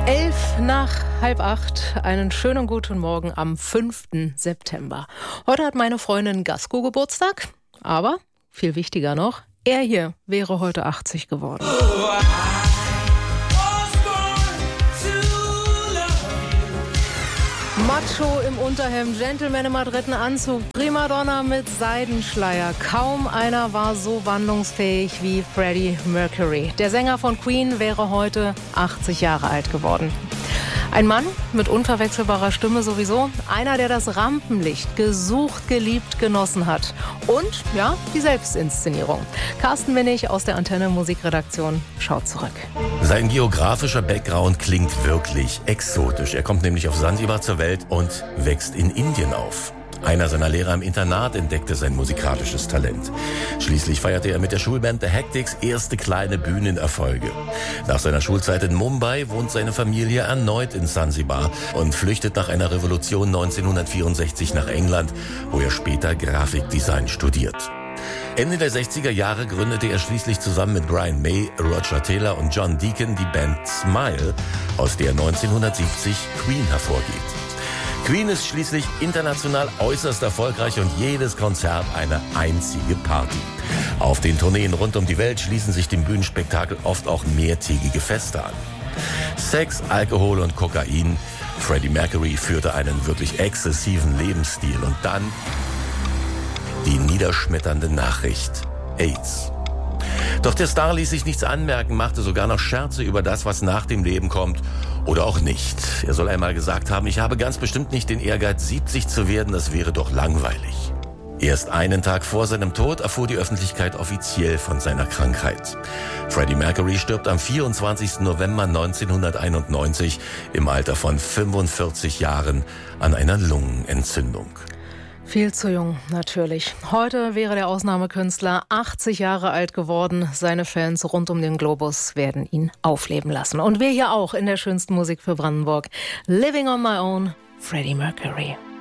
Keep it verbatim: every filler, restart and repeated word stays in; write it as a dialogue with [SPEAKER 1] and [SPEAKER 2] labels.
[SPEAKER 1] Elf nach halb acht, einen schönen guten Morgen am fünften September. Heute hat meine Freundin Gasko Geburtstag, aber viel wichtiger noch, er hier wäre heute achtzig geworden. Macho im Unterhemd, Gentleman im adretten Anzug, Primadonna mit Seidenschleier. Kaum einer war so wandlungsfähig wie Freddie Mercury. Der Sänger von Queen wäre heute achtzig Jahre alt geworden. Ein Mann mit unverwechselbarer Stimme sowieso. Einer, der das Rampenlicht gesucht, geliebt, genossen hat. Und, ja, die Selbstinszenierung. Carsten Winnig aus der Antenne Musikredaktion schaut zurück.
[SPEAKER 2] Sein geografischer Background klingt wirklich exotisch. Er kommt nämlich auf Sansibar zur Welt und wächst in Indien auf. Einer seiner Lehrer im Internat entdeckte sein musikalisches Talent. Schließlich feierte er mit der Schulband The Hectics erste kleine Bühnenerfolge. Nach seiner Schulzeit in Mumbai wohnt seine Familie erneut in Sansibar und flüchtet nach einer Revolution neunzehnhundertvierundsechzig nach England, wo er später Grafikdesign studiert. Ende der sechziger Jahre gründete er schließlich zusammen mit Brian May, Roger Taylor und John Deacon die Band Smile, aus der neunzehnhundertsiebzig Queen hervorgeht. Queen ist schließlich international äußerst erfolgreich und jedes Konzert eine einzige Party. Auf den Tourneen rund um die Welt schließen sich dem Bühnenspektakel oft auch mehrtägige Feste an. Sex, Alkohol und Kokain. Freddie Mercury führte einen wirklich exzessiven Lebensstil und dann die niederschmetternde Nachricht: AIDS. Doch der Star ließ sich nichts anmerken, machte sogar noch Scherze über das, was nach dem Leben kommt oder auch nicht. Er soll einmal gesagt haben, ich habe ganz bestimmt nicht den Ehrgeiz, siebzig zu werden, das wäre doch langweilig. Erst einen Tag vor seinem Tod erfuhr die Öffentlichkeit offiziell von seiner Krankheit. Freddie Mercury stirbt am vierundzwanzigsten November neunzehnhunderteinundneunzig im Alter von fünfundvierzig Jahren an einer Lungenentzündung.
[SPEAKER 1] Viel zu jung, natürlich. Heute wäre der Ausnahmekünstler achtzig Jahre alt geworden. Seine Fans rund um den Globus werden ihn aufleben lassen. Und wir hier auch in der schönsten Musik für Brandenburg. Living on my own, Freddie Mercury.